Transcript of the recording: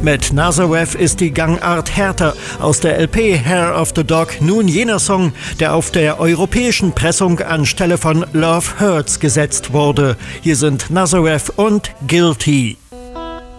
Mit Nazareth ist die Gangart härter. Aus der LP Hair of the Dog nun jener Song, der auf der europäischen Pressung anstelle von Love Hurts gesetzt wurde. Hier sind Nazareth und Guilty.